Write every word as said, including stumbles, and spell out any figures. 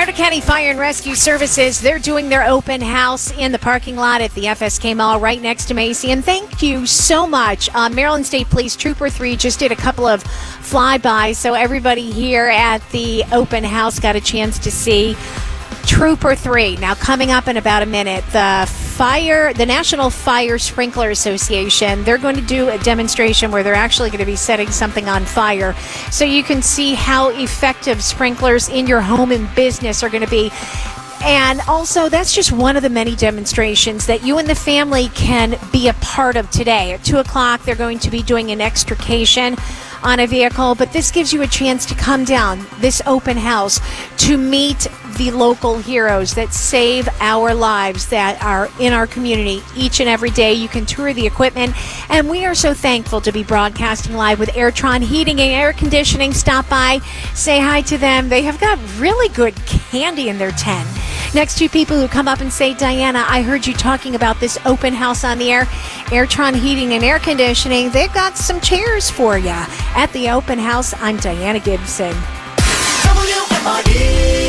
Starter County Fire and Rescue Services, they're doing their open house in the parking lot at the F S K Mall right next to Macy. And thank you so much. Uh, Maryland State Police Trooper three just did a couple of flybys, so everybody here at the open house got a chance to see Trooper three. Now, coming up in about a minute, the fire, the National Fire Sprinkler Association, they're going to do a demonstration where they're actually going to be setting something on fire so you can see how effective sprinklers in your home and business are going to be. And also, that's just one of the many demonstrations that you and the family can be a part of today. At two o'clock, they're going to be doing an extrication on a vehicle, but this gives you a chance to come down this open house to meet the local heroes that save our lives that are in our community each and every day. You can tour the equipment, and we are so thankful to be broadcasting live with Airtron Heating and Air Conditioning. Stop by, say hi to them. They have got really good candy in their tent. Next two people who come up and say, Diana, I heard you talking about this open house on the air. Airtron Heating and Air Conditioning, they've got some chairs for you at the open house. I'm Diana Gibson. W F R D.